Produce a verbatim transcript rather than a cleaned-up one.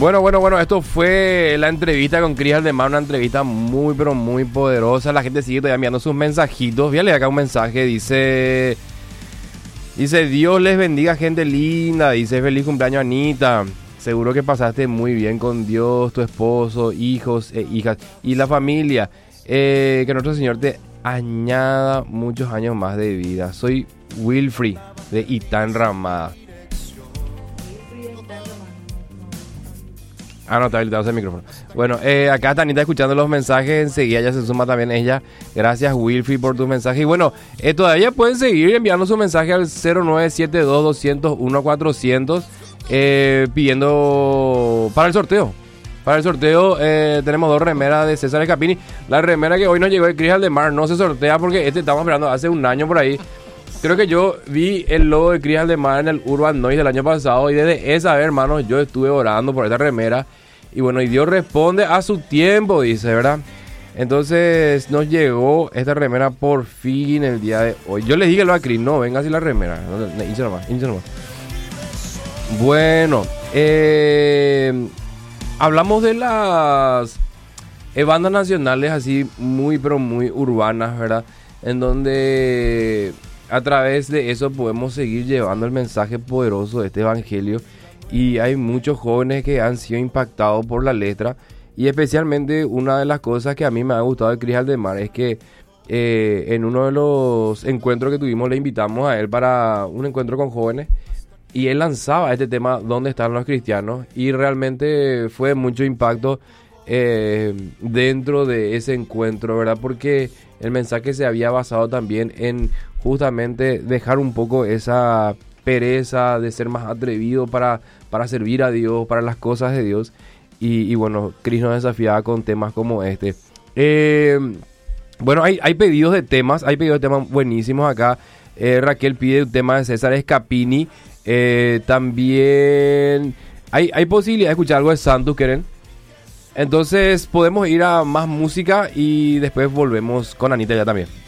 Bueno, bueno, bueno, esto fue la entrevista con Cris Aldemar, una entrevista muy, pero muy poderosa. La gente sigue todavía enviando sus mensajitos. Voy a leer acá un mensaje, dice... Dice, Dios les bendiga, gente linda. Dice, feliz cumpleaños, Anita. Seguro que pasaste muy bien con Dios, tu esposo, hijos e hijas y la familia. Eh, que nuestro Señor te añada muchos años más de vida. Soy Wilfrey, de Itán Ramada. Ah, no, está habilitado ese micrófono. Bueno, eh, acá está Anita escuchando los mensajes. Enseguida ya se suma también ella. Gracias, Wilfrey, por tus mensajes. Y bueno, eh, todavía pueden seguir enviando su mensaje al cero nueve siete dos, dos cero cero, uno cuatrocientos eh, pidiendo para el sorteo. Para el sorteo eh, tenemos dos remeras de César Scapini. La remera que hoy nos llegó de Cris Aldemar no se sortea porque este estamos esperando hace un año por ahí. Creo que yo vi el logo de Cris Aldemar en el Urban Noise del año pasado y desde esa vez, hermanos, yo estuve orando por esta remera. Y bueno, y Dios responde a su tiempo, dice, ¿verdad? Entonces nos llegó esta remera por fin el día de hoy. Yo les dije lo a Cris, no, venga así la remera. No, no, inicia nomás, inicia nomás. Bueno, eh, hablamos de las eh, bandas nacionales así muy, pero muy urbanas, ¿verdad? En donde a través de eso podemos seguir llevando el mensaje poderoso de este evangelio. Y hay muchos jóvenes que han sido impactados por la letra. Y especialmente una de las cosas que a mí me ha gustado de Cris Aldemar es que eh, en uno de los encuentros que tuvimos le invitamos a él para un encuentro con jóvenes. Y él lanzaba este tema, ¿dónde están los cristianos? Y realmente fue mucho impacto eh, dentro de ese encuentro, ¿verdad? Porque el mensaje se había basado también en justamente dejar un poco esa pereza de ser más atrevido para, para servir a Dios, para las cosas de Dios. Y, y bueno, Cris nos desafiaba con temas como este. Eh, bueno, hay, hay pedidos de temas, hay pedidos de temas buenísimos acá. Eh, Raquel pide un tema de César Scapini. Eh, también hay, hay posibilidad de escuchar algo de Santos, ¿quieren? Entonces podemos ir a más música y después volvemos con Anita ya también.